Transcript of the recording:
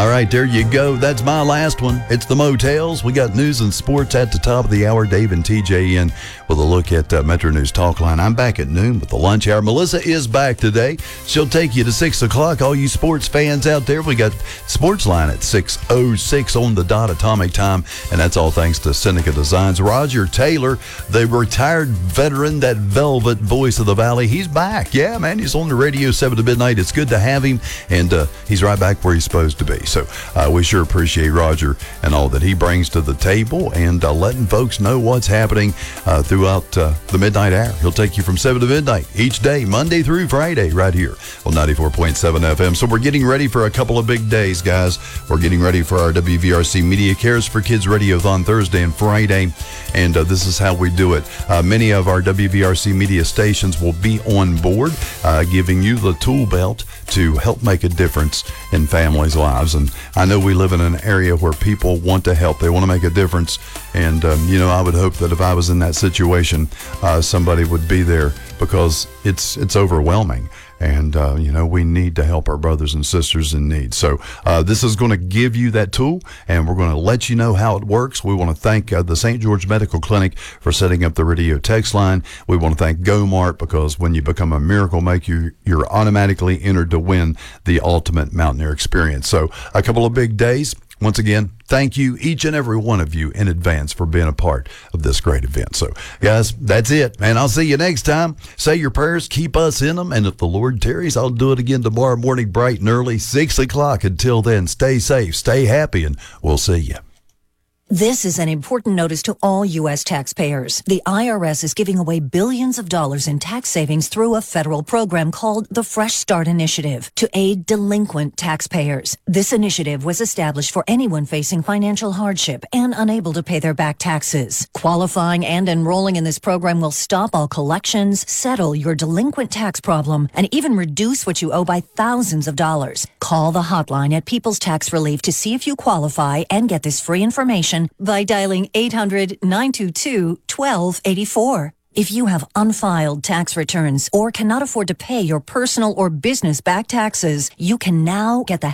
All right, there you go. That's my last one. It's the motels. We got news and sports at the top of the hour. Dave and TJ in with a look at Metro News Talkline. I'm back at noon with the lunch hour. Melissa is back today. She'll take you to 6 o'clock. All you sports fans out there, we got Sports Line at 6:06 on the dot, atomic time, and that's all thanks to Seneca Designs. Roger Taylor, the retired veteran, that velvet voice of the Valley, he's back. Yeah, man, he's on the radio 7 to midnight. It's good to have him, and he's right back where he's supposed to be. So we sure appreciate Roger and all that he brings to the table, and letting folks know what's happening throughout the midnight hour. He'll take you from 7 to midnight each day, Monday through Friday, right here on 94.7 FM. So we're getting ready for a couple of big days, guys. We're getting ready for our WVRC Media Cares for Kids Radiothon Thursday and Friday, and this is how we do it. Many of our WVRC media stations will be on board, giving you the tool belt to help make a difference in families' lives. And I know we live in an area where people want to help. They want to make a difference. And, I would hope that if I was in that situation, somebody would be there, because it's overwhelming. And, we need to help our brothers and sisters in need. So this is going to give you that tool, and we're going to let you know how it works. We want to thank the St. George Medical Clinic for setting up the radio text line. We want to thank GoMart, because when you become a Miracle Maker, you're automatically entered to win the ultimate mountaineer experience. So a couple of big days. Once again, thank you, each and every one of you, in advance for being a part of this great event. So, guys, that's it, man. I'll see you next time. Say your prayers, keep us in them, and if the Lord tarries, I'll do it again tomorrow morning, bright and early, 6 o'clock. Until then, stay safe, stay happy, and we'll see you. This is an important notice to all U.S. taxpayers. The IRS is giving away billions of dollars in tax savings through a federal program called the Fresh Start Initiative to aid delinquent taxpayers. This initiative was established for anyone facing financial hardship and unable to pay their back taxes. Qualifying and enrolling in this program will stop all collections, settle your delinquent tax problem, and even reduce what you owe by thousands of dollars. Call the hotline at People's Tax Relief to see if you qualify and get this free information by dialing 800-922-1284. If you have unfiled tax returns or cannot afford to pay your personal or business back taxes, you can now get the